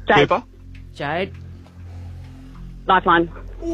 Jade. Cooper. Jade. Lifeline.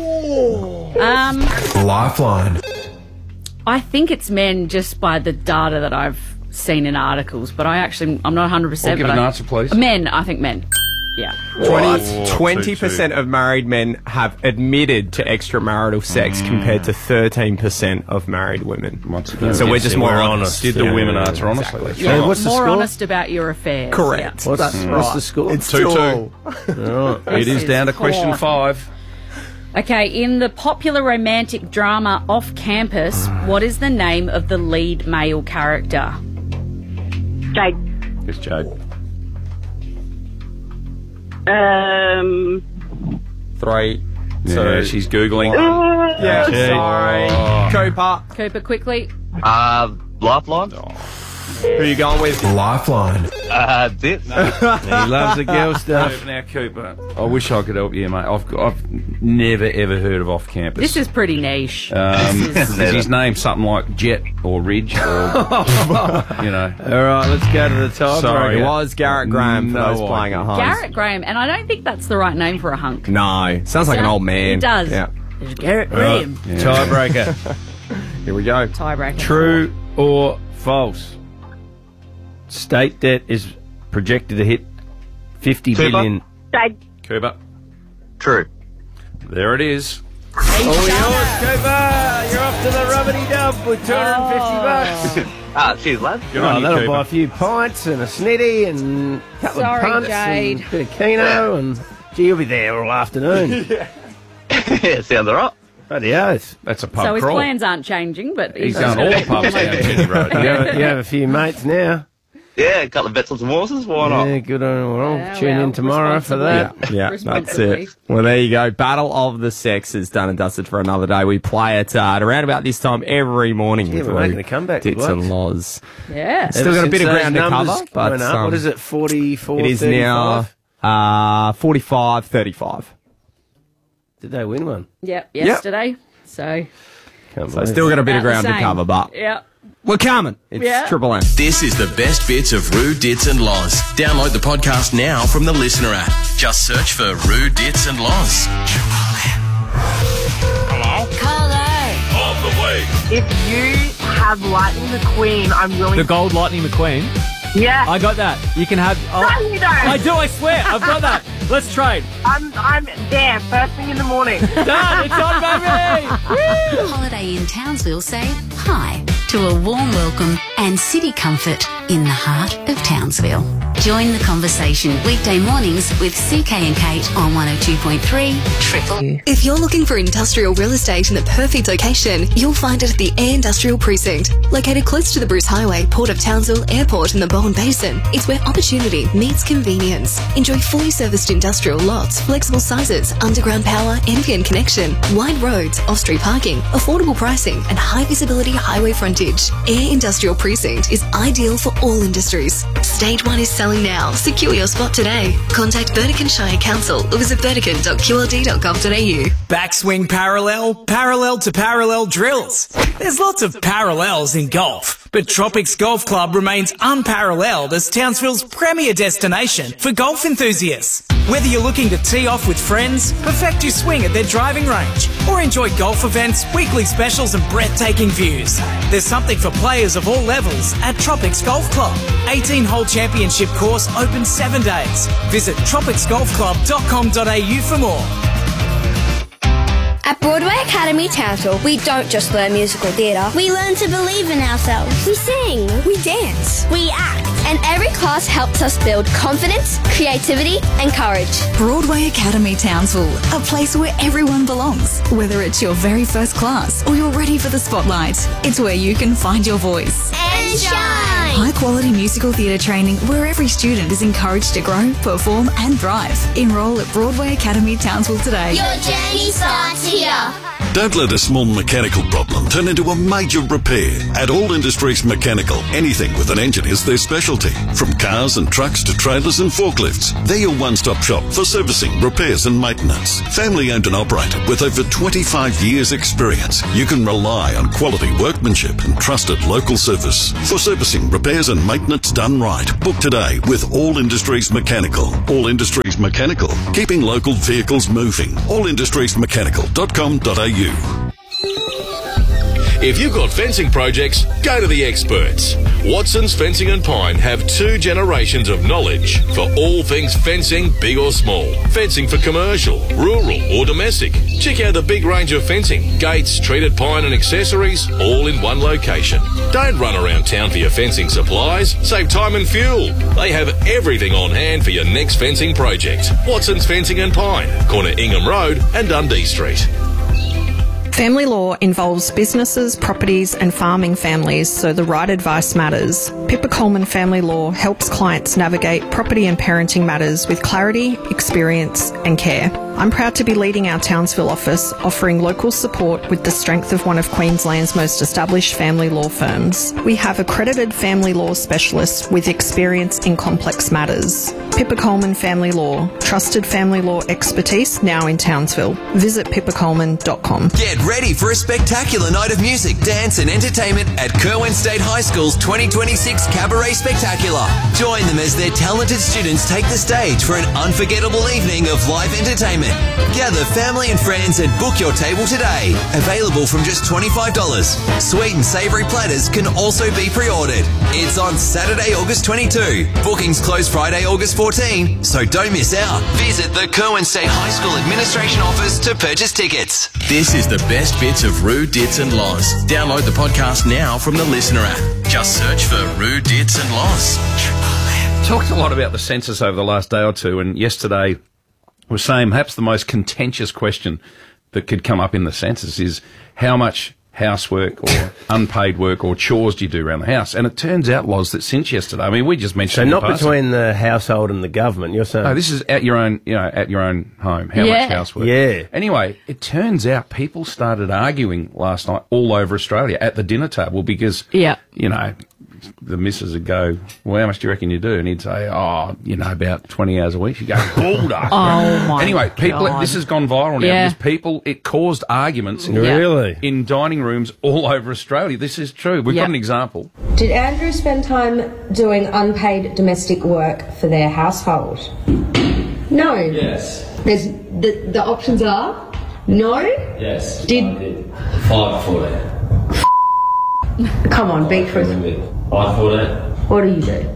Lifeline. I think it's men just by the data that I've seen in articles, but I'm not 100%. I'll give an answer, please. Men, I think men. Yeah. 20% of married men have admitted to extramarital sex compared to 13% of married women. Once again, So we're just more honest. Did the women answer honestly? Exactly. Yeah, what's the more score? honest about your affairs. Correct. Yeah. What's the score? It's 2-2. 2-2. It is down to question poor. 5. Okay, in the popular romantic drama Off Campus, what is the name of the lead male character? Jade. It's Jade. 3. So she's Googling. Yeah, Jade. sorry. Oh. Cooper, Cooper, quickly. Lifeline. who are you going with? Lifeline. This. He loves the girl stuff. Now, Cooper, I wish I could help you, mate. I've never, ever heard of Off Campus. This is pretty niche. Is his name something like Jet or Ridge or, you know? All right, let's go to the top. Sorry. It was Garrett Graham for No those playing at home. Garrett Graham, and I don't think that's the right name for a hunk. No, sounds like an old man. It does. Yeah. There's Garrett Graham. Tiebreaker. Here we go. Tiebreaker. True or false? State debt is projected to hit 50 Cooper? billion. Jade. Cooper. True. There it is. Oh, yours, Cooper! You're off to the rubbity dub with $250. Cheers, lad. Good on you, That'll Cooper. buy a few pints and a snitty and a couple Sorry, of punts Jade. and a bit of keno and gee, you'll be there all afternoon. Yeah, sounds all right. Bloody oath. That's a pub So his crawl. plans aren't changing, but He's done all the pubs down Jenny Road. You have a few mates now. Yeah, a couple of bets on some horses. Why not? Yeah, good on. Well, Yeah, tune in tomorrow for that. Yeah, that's Responsibly. it. Well, there you go. Battle of the Sexes done and dusted for another day. We play it around about this time every morning. Yeah, with we're Lou, making a comeback, Dits good and luck. Loz. Yeah. Still got a bit of Since ground to those cover, numbers but went up, what is it, 44, it is 35? now 45-35. Did they win one? Yep, yesterday. So, Can't So believe still got a bit of about the ground to same. cover, but yeah. we're coming. It's Yeah. Triple M. This is the best bits of Roo, Dits and Loz. Download the podcast now from the Listener app. Just search for Roo, Dits and Loz. On the way. If you have Lightning McQueen, I'm willing The gold Lightning McQueen. Yeah. I got that. You can have. No, you don't. I do. I swear. I've got that. Let's trade. I'm there first thing in the morning. Done. It's on, baby. Holiday in Townsville say hi to a warm welcome and city comfort in the heart of Townsville. Join the conversation weekday mornings with CK and Kate on 102.3 Triple U. If you're looking for industrial real estate in the perfect location, you'll find it at the Air Industrial Precinct. Located close to the Bruce Highway, Port of Townsville Airport and the Bowen Basin, it's where opportunity meets convenience. Enjoy fully serviced industrial lots, flexible sizes, underground power, NBN connection, wide roads, off-street parking, affordable pricing and high visibility highway frontage. Air Industrial Precinct is ideal for all industries. Stage 1 is selling now. Secure your spot today. Contact Burdekin Shire Council or visit burdekin.qld.gov.au. Backswing parallel to parallel drills. There's lots of parallels in golf, but Tropics Golf Club remains unparalleled as Townsville's premier destination for golf enthusiasts. Whether you're looking to tee off with friends, perfect your swing at their driving range, or enjoy golf events, weekly specials and breathtaking views, there's something for players of all levels at Tropics Golf Club. 18-hole championship course open 7 days. Visit tropicsgolfclub.com.au for more. At Broadway Academy Townsville, we don't just learn musical theatre. We learn to believe in ourselves. We sing. We dance. We act. And every class helps us build confidence, creativity, and courage. Broadway Academy Townsville, a place where everyone belongs. Whether it's your very first class or you're ready for the spotlight, it's where you can find your voice. And shine! High-quality musical theatre training where every student is encouraged to grow, perform and thrive. Enroll at Broadway Academy Townsville today. Your journey starts here. Don't let a small mechanical problem turn into a major repair. At All Industries Mechanical, anything with an engine is their specialty. From cars and trucks to trailers and forklifts, they're your one-stop shop for servicing, repairs and maintenance. Family owned and operated with over 25 years experience, you can rely on quality workmanship and trusted local service. For servicing, repairs and maintenance done right, book today with All Industries Mechanical. All Industries Mechanical, keeping local vehicles moving. allindustriesmechanical.com.au. If you've got fencing projects, go to the experts. Watson's Fencing and Pine have 2 generations of knowledge for all things fencing, big or small. Fencing for commercial, rural or domestic. Check out the big range of fencing, gates, treated pine and accessories, all in one location. Don't run around town for your fencing supplies. Save time and fuel. They have everything on hand for your next fencing project. Watson's Fencing and Pine, corner Ingham Road and Dundee Street. Family law involves businesses, properties and farming families, so the right advice matters. Pippa Coleman Family Law helps clients navigate property and parenting matters with clarity, experience and care. I'm proud to be leading our Townsville office, offering local support with the strength of one of Queensland's most established family law firms. We have accredited family law specialists with experience in complex matters. Pippa Coleman Family Law, trusted family law expertise now in Townsville. Visit pippacoleman.com. Get ready for a spectacular night of music, dance and entertainment at Kerwin State High School's 2026 Cabaret Spectacular. Join them as their talented students take the stage for an unforgettable evening of live entertainment. Gather family and friends and book your table today. Available from just $25. Sweet and savoury platters can also be pre-ordered. It's on Saturday, August 22. Bookings close Friday, August 14, so don't miss out. Visit the Kerwin State High School Administration Office to purchase tickets. This is the best bits of Roo, Dits and Loz. Download the podcast now from the Listener app. Just search for Roo, Dits and Loz. Talked a lot about the census over the last day or two, and yesterday was saying perhaps the most contentious question that could come up in the census is how much housework or unpaid work or chores do you do around the house? And it turns out, Loz, that since yesterday, I mean, we just mentioned... So not between the household and the government, you're saying? No, this is at your own, at your own home. How much housework? Yeah. Anyway, it turns out people started arguing last night all over Australia at the dinner table because, the missus would go, well, how much do you reckon you do? And he'd say, about 20 hours a week. She'd go, bullduck. Anyway, this has gone viral now because it caused arguments in dining rooms all over Australia. This is true. We've got an example. Did Andrew spend time doing unpaid domestic work for their household? No. Yes. There's the options are no. Yes. Did 5 to 14. Come on, be truthful. 5 to 14. What do you do?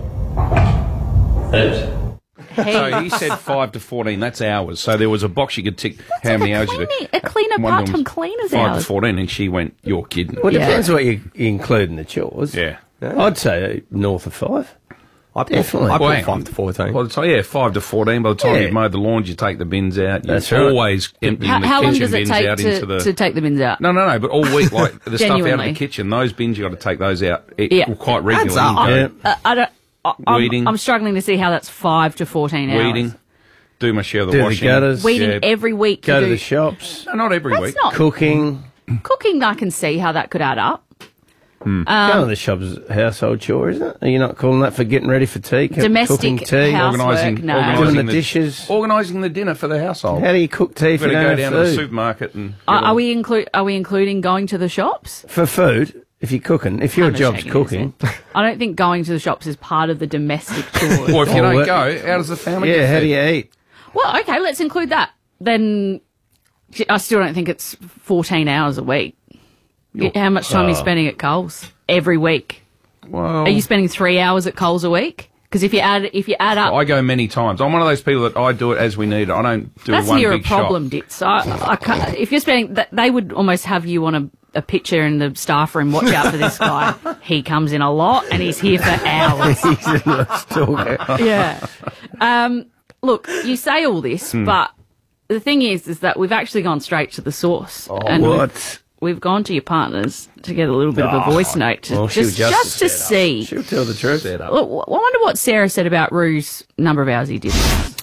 Heaps. So he said 5 to 14. That's hours. So there was a box you could tick how many hours you do. A cleaner, part-time cleaner's 5 hours. to 14, and she went, "You're kidding." Well, it depends what you include in the chores. Yeah. I'd say north of 5. Definitely. I put 5 to 14. Well, 5 to 14. By the time you've mowed the lawns, you take the bins out. That's You're right. always emptying How the long kitchen does it bins take out into the... to take the bins out? No, but all week, like the stuff out of Genuinely. the kitchen, those bins, you got to take those out quite That's regularly. Weeding. I'm struggling to see how that's 5 to 14 hours. Weeding. Do my share of the Do the washing. gutters. Weeding every week. Go to the shops. No, not every week. not- Cooking. Cooking, I can see how that could add up. Going to the shops is a household chore, isn't it? Are you not calling that for getting ready for tea? Domestic cooking tea? housework, no. Doing the dishes? Organising the dinner for the household. How do you cook tea if you You've got don't to go have down to the food? supermarket and... Are we including going to the shops? For food, if you're cooking, if your I'm job's shaking cooking... I don't think going to the shops is part of the domestic chores. Or if you don't go, how does the family get how fed? do you eat? Well, okay, let's include that. Then I still don't think it's 14 hours a week. How much time are you spending at Coles every week? Well, are you spending 3 hours at Coles a week? Because if you add up, I go many times. I'm one of those people that I do it as we need it. I don't do that's one near big a problem, shop. Ditz. I can't, if you're spending, they would almost have you on a picture in the staff room. Watch out for this guy. He comes in a lot and he's here for hours. He's a stalker. Yeah. Look, you say all this, but the thing is that we've actually gone straight to the source. And what? We've gone to your partners to get a little bit of a voice note to just to see. She'll tell the truth. Look, I wonder what Sarah said about Roo's number of hours he did.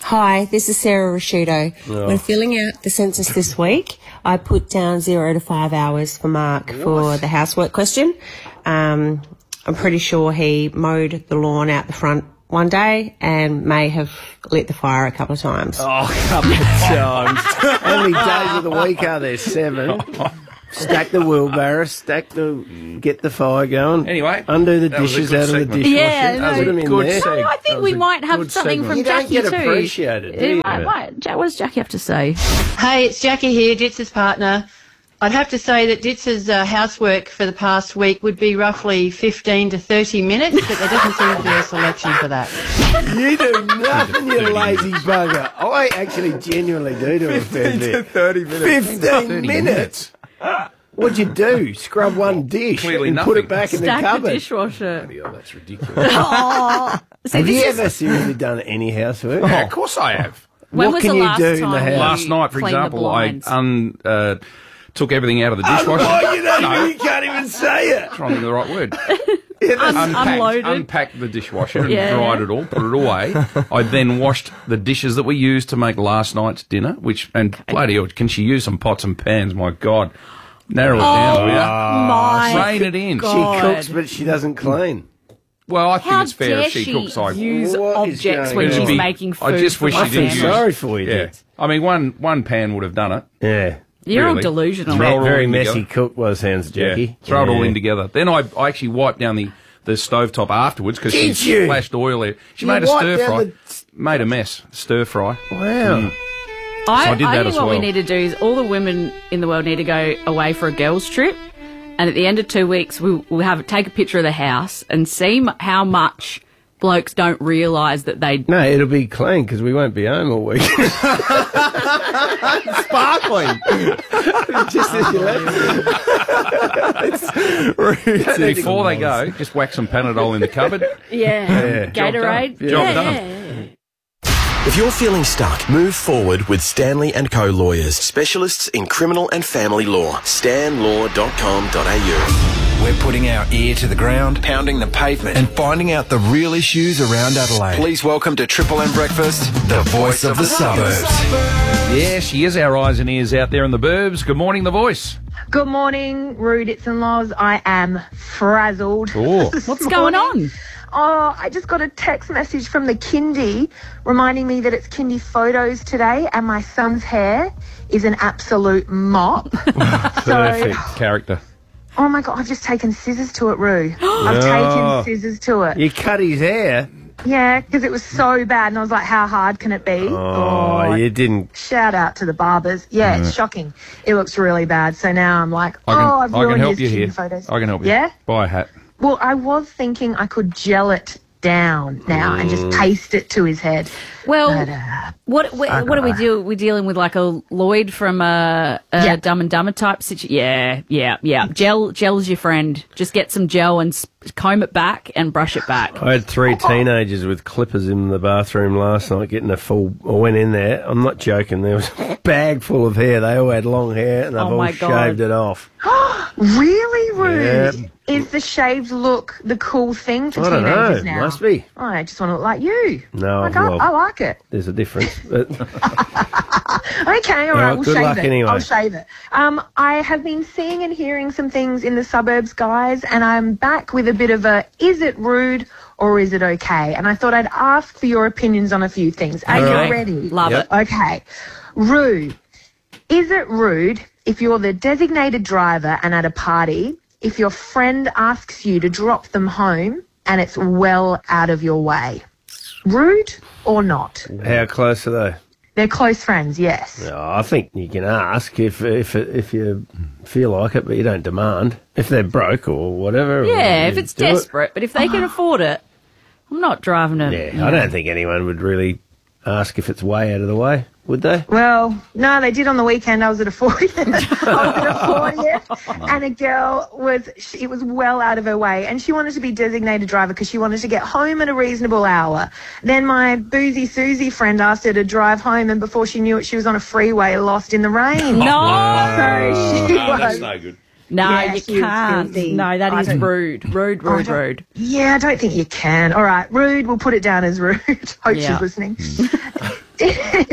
Hi, this is Sarah Rashudo. Oh. When filling out the census this week, I put down 0 to 5 hours for Mark for the housework question. I'm pretty sure he mowed the lawn out the front one day and may have lit the fire a couple of times. Oh, a couple of times. How many days of the week are there? 7. Stack the wheelbarrow, get the fire going. Anyway, undo the that was a dishes good out of the segment. dishwasher. Yeah, Put them in good there. segment. No, I think we might have something from Jackie You don't too. get appreciated, do you? What does Jackie have to say? Hey, it's Jackie here, Ditz's partner. I'd have to say that Ditz's housework for the past week would be roughly 15 to 30 minutes, but there doesn't seem to be a selection for that. You do nothing, you lazy bugger. I actually genuinely do a fair 15 to bit. 30 minutes. 15 minutes? What'd you do? Scrub one dish Clearly and put it back in the Stack the cupboard? dishwasher. Oh, that's ridiculous. Oh, see, Have you this is- ever seriously done any housework? Yeah, of course I have. When what was can the you last do in the time house? you Last night, for cleaned the example, I blinds? took everything out of the dishwasher. Oh, you can't even say it. Trying to think of the right word. Unloaded. Unpacked the dishwasher and Yeah. dried it all, put it away. I then washed the dishes that we used to make last night's dinner, and bloody hell, can she use some pots and pans? My God. Narrow it down, will ya? my Rein it in. God. She cooks, but she doesn't clean. Well, I think How it's fair dare if she cooks. I use What is objects going when on? she's It'd be- making food? I just wish for she my didn't family? use. Sorry for you, Yeah, Dick. I mean, one pan would have done it. Yeah. You're all Really. delusional. Throw it all Very in messy together. cook by the sounds, Jackie. Yeah, throw it all in together. Then I actually wiped down the stovetop afterwards because she Did you? splashed oil there. She You made a wiped stir down fry. the- Made a mess. Stir fry. Wow. I did that think as what we well. need to do is all the women in the world need to go away for a girls' trip, and at the end of 2 weeks, we'll take a picture of the house and see how much blokes don't realise that they. No, it'll be clean because we won't be home all week. Sparkling. Just as you left it. Before they go, just whack some Panadol in the cupboard. Yeah, Gatorade. Job done. If you're feeling stuck, move forward with Stanley & Co. Lawyers, specialists in criminal and family law. stanlaw.com.au. We're putting our ear to the ground, pounding the pavement, and finding out the real issues around Adelaide. Please welcome to Triple M Breakfast, the voice of the suburbs. Yeah, she is our eyes and ears out there in the burbs. Good morning, The Voice. Good morning, Rude It's and Laws. I am frazzled. Oh. What's going on? Oh, I just got a text message from the kindy reminding me that it's kindy photos today and my son's hair is an absolute mop. Perfect character. Oh my God, I've just taken scissors to it, Roo. I've Oh. taken scissors to it. You cut his hair. Yeah, because it was so bad and I was like, how hard can it be? Oh, you didn't. Shout out to the barbers. Yeah, it's shocking. It looks really bad. So now I'm like, I've I can ruined help his you kindy here. photos. I can help you. Yeah? Buy a hat. Well, I was thinking I could gel it down now and just paste it to his head. Well, But, what do we do? We're dealing with like a Lloyd from a Dumb and Dumber type situation. Yeah. Gel's your friend. Just get some gel and comb it back and brush it back. I had 3 teenagers with clippers in the bathroom last night getting a full. I went in there. I'm not joking. There was a bag full of hair. They all had long hair and they've all my God. shaved it off. really, Rude? Yep. Is the shaved look the cool thing for I don't know. teenagers now? Must be. Oh, I just want to look like you. No, Like, well, I like it. there's a difference. But Okay, all right, we'll good shave luck it. anyway. I'll shave it. I have been seeing and hearing some things in the suburbs, guys, and I'm back with a bit of a, is it rude or is it okay? And I thought I'd ask for your opinions on a few things. Are Okay. you ready? Love it. Okay. Rude. Is it rude if you're the designated driver and at a party, if your friend asks you to drop them home and it's well out of your way? Rude or not? how close are they? They're close friends, yes. No, I think you can ask if you feel like it, but you don't demand. If they're broke or whatever. Yeah, or if you it's do it. desperate, but if they can afford it, I'm not driving them. Yeah, I don't think anyone would really ask if it's way out of the way, would they? Well, no, they did on the weekend. I was at a 40th, and a girl it was well out of her way, and she wanted to be designated driver because she wanted to get home at a reasonable hour. Then my boozy Susie friend asked her to drive home, and before she knew it, she was on a freeway lost in the rain. No! So she was. That's no good. No, Yeah, you she was can't. filthy. No, that I is don't- rude. Rude. Yeah, I don't think you can. All right, rude. We'll put it down as rude. Hope Yeah. she's listening.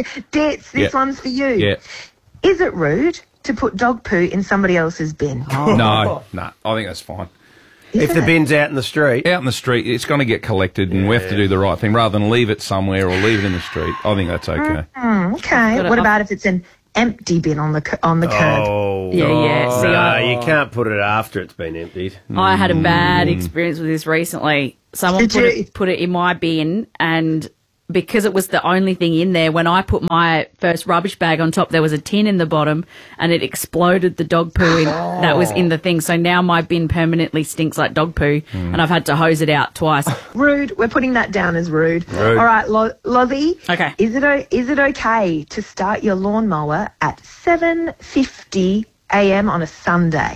Ditz, this one's for you. Yeah. Is it rude to put dog poo in somebody else's bin? No, I think that's fine. If the bin's out in the street. Out in the street, it's going to get collected and we have to do the right thing rather than leave it somewhere or leave it in the street. I think that's okay. Okay. What about if it's an empty bin on the curb? Oh. Yeah. See, No, you can't put it after it's been emptied. I had a bad experience with this recently. Someone put it in my bin, and because it was the only thing in there, when I put my first rubbish bag on top, there was a tin in the bottom, and it exploded the dog poo that was in the thing. So now my bin permanently stinks like dog poo, and I've had to hose it out twice. Rude. We're putting that down as rude. Rude. All right, Lozzie. Okay. Is it okay to start your lawnmower at 7:50 a.m. on a Sunday?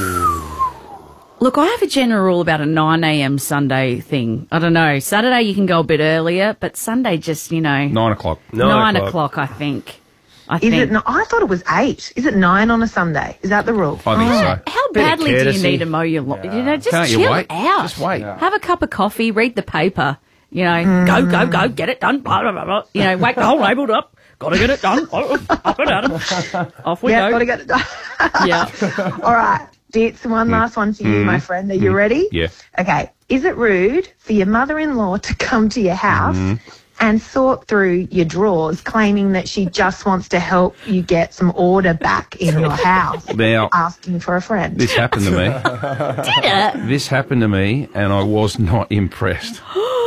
Look, I have a general rule about a 9 a.m. Sunday thing. I don't know. Saturday you can go a bit earlier, but Sunday just, 9 o'clock. 9 o'clock, I think. Is it? I thought it was 8. Is it 9 on a Sunday? Is that the rule? I think so. How badly do you need to mow your lawn? Just Can't you chill wait? out. Just wait. Have a cup of coffee, read the paper. Go, get it done. Blah, blah, blah, blah. Wake the whole neighbourhood up. Got to get it done. Up and at 'em. Off we go. Got to get it done. Yeah. All right. Ditz, one last one for you, my friend. Are you ready? Yeah. Okay. Is it rude for your mother-in-law to come to your house and sort through your drawers, claiming that she just wants to help you get some order back in your house, Now, asking for a friend? this happened to me. Did it? This happened to me, and I was not impressed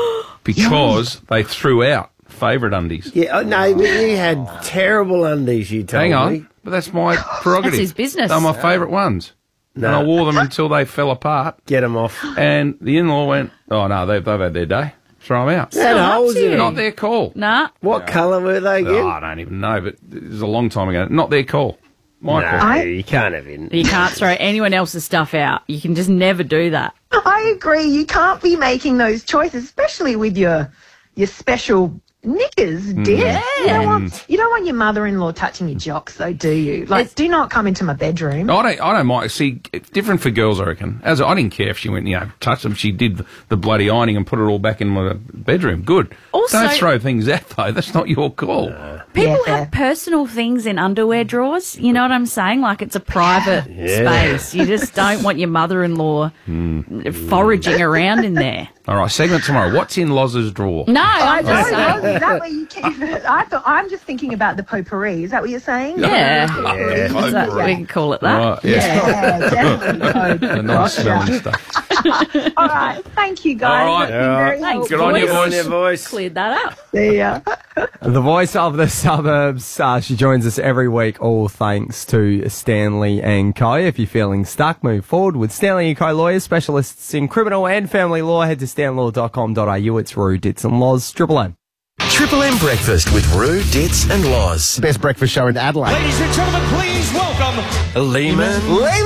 because they threw out favourite undies. Yeah, no, but you had terrible undies, you told me. Hang on, but that's my prerogative. That's his business. They're my favourite ones. No. And I wore them until they fell apart. Get them off. And the in-law went, oh, no, they've had their day. Throw them out. That holes in Not them. their call. Nah. What colour were they again? Oh, I don't even know, but it was a long time ago. Not their call. My call. No, you can't have it. You can't throw anyone else's stuff out. You can just never do that. I agree. You can't be making those choices, especially with your special knickers, dear. You don't want your mother-in-law touching your jocks, though, do you? Like, do not come into my bedroom. I don't mind. See, it's different for girls, I reckon. I didn't care if she went, touch them. She did the bloody ironing and put it all back in my bedroom. Good. Also- Don't throw things out, though. That's not your call. People have personal things in underwear drawers. You know what I'm saying? Like it's a private space. You just don't want your mother-in-law foraging around in there. All right, segment tomorrow. What's in Loz's drawer? No, I I'm just saying. don't. Is that where you keep it? I'm just thinking about the potpourri. Is that what you're saying? Yeah. Is that, we can call it that. Right, yeah. Definitely. The nice smelling stuff. All right. Thank you, guys. All right. That's been very Thanks, Good on you, boys. boys. Cleared that up. See ya. The voice of the suburbs. She joins us every week, all thanks to Stanley & Co. If you're feeling stuck, move forward with Stanley & Co. lawyers, specialists in criminal and family law. Head to stanlaw.com.au. It's Roo, Ditz and Loz. Triple M. Triple M Breakfast with Roo, Ditz and Loz. Best breakfast show in Adelaide. Ladies and gentlemen, please welcome Lehman.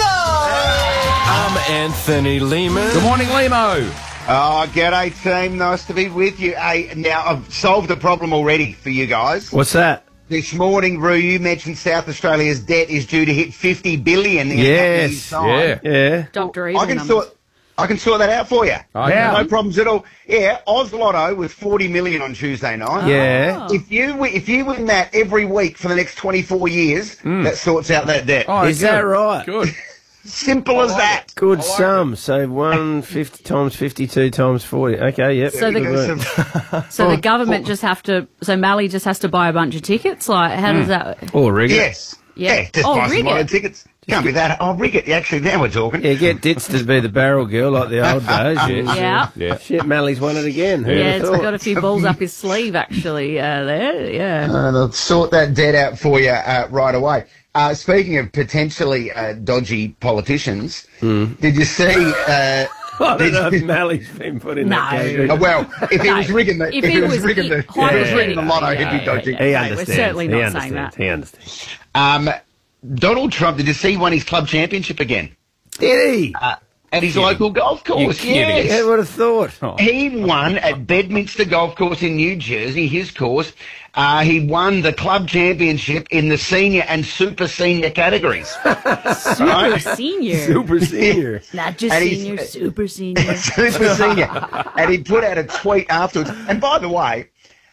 I'm Anthony Lehman. Good morning, Lemo. Oh, g'day team. Nice to be with you. Hey, now, I've solved a problem already for you guys. What's that? This morning, Roo, you mentioned South Australia's debt is due to hit $50 billion in a couple of years' time. Yeah. Dr. I can sort that out for you. Yeah. No problems at all. Yeah, Oz Lotto with 40 million on Tuesday night. Yeah. If you win that every week for the next 24 years, that sorts out that debt. Oh, Is that right? Good. Simple as that. Good sum. So 150 times 52 times 40. Okay, yep. So the government just have to. So Mally just has to buy a bunch of tickets. Like, how does that? Or rig it. Yes. Yeah. Just buy some rig lotto it. tickets. Can't be that. I'll rig it. Actually, now we're talking. Yeah, get Ditz to be the barrel girl like the old days. Yeah. Yeah. Shit, Mally's won it again. Who'd Yeah, have it's thought? got a few balls up his sleeve actually. There, yeah. They'll sort that debt out for you right away. Speaking of potentially dodgy politicians, did you see... I don't know if Mally's been put in that category. Well, if he was rigging the, If he was rigging the lotto, he'd be dodgy. He We're understands. certainly He not saying understands. that. He understands. Donald Trump, did you see, won his club championship again Did he? at his local golf course? You're kidding. Yes. Who would have thought? He won at Bedminster Golf Course in New Jersey, his course. He won the club championship in the senior and super senior categories. Super senior. Super senior. Not just And senior, super senior. Super senior. And he put out a tweet afterwards. And by the way,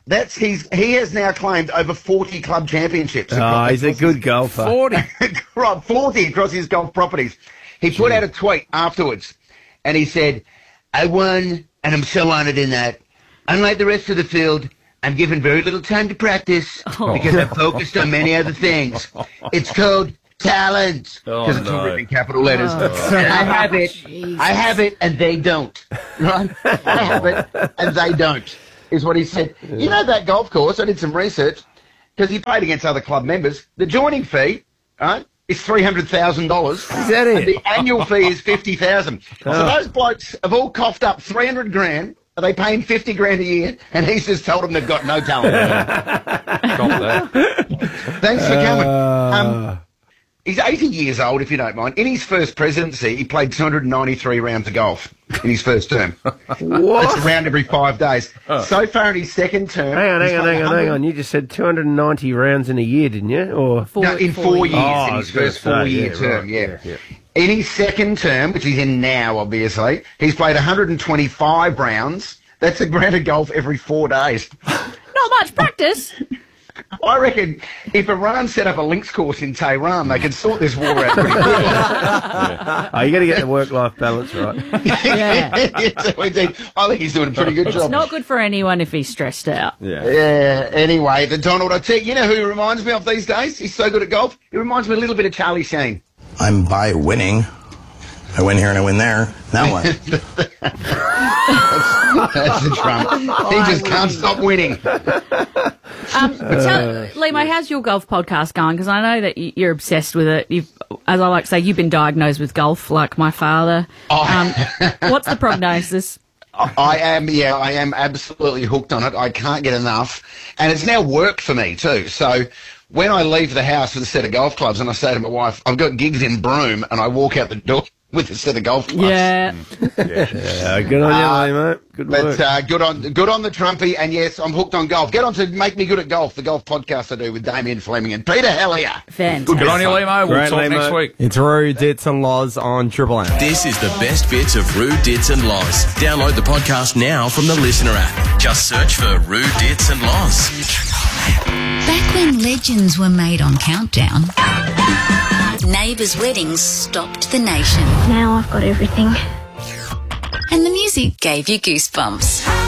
He has now claimed over 40 club championships. Oh, he's a good golfer. 40 across his golf properties. He put out a tweet afterwards, and he said, "I won, and I'm so honoured in that. Unlike the rest of the field, I'm given very little time to practice because I'm focused on many other things. It's called talent." Because it's all written in capital letters. And I have it, and they don't. Right? I have it, and they don't, is what he said. You know that golf course, I did some research, because he played against other club members. The joining fee, right, is $300,000. Is that it? And the annual fee is $50,000. So those blokes have all coughed up $300,000. Are they paying $50,000 a year? And he's just told them they've got no talent. Thanks for coming. He's 80 years old, if you don't mind. In his first presidency, he played 293 rounds of golf in his first term. What? That's a round every 5 days. So far in his second term... Hang on. You just said 290 rounds in a year, didn't you? Or in 4 years, in his first 4-year term, yeah. In his second term, which he's in now, obviously, he's played 125 rounds. That's a round of golf every 4 days. Not much practice. I reckon if Iran set up a links course in Tehran, they could sort this war out pretty quickly. Oh, you got to get the work-life balance right. Yeah. I think he's doing a pretty good job. It's not good for anyone if he's stressed out. Yeah. Anyway, the Donald, I tell you, know who he reminds me of these days? He's so good at golf. He reminds me a little bit of Charlie Sheen. I'm by winning. I win here and I win there. Now what? That's the Trump. He just can't stop winning. Limo, how's your golf podcast going? Because I know that you're obsessed with it. As I like to say, you've been diagnosed with golf like my father. What's the prognosis? I am absolutely hooked on it. I can't get enough. And it's now work for me too. So when I leave the house with a set of golf clubs and I say to my wife, I've got gigs in Broome, and I walk out the door with a set of golf clubs. Yeah. Good on you, mate. Good work. But good on the Trumpy, and yes, I'm hooked on golf. Get on to Make Me Good at Golf, the golf podcast I do with Damien Fleming and Peter Hellier. Fantastic. Good on you, Limo. We'll talk next week. It's Roo, Dits and Loz on Triple M. This is the best bits of Roo, Dits and Loz. Download the podcast now from the Listener app. Just search for Roo, Dits and Loz. Back when legends were made on Countdown, neighbours' weddings stopped the nation. Now I've got everything. And the music gave you goosebumps.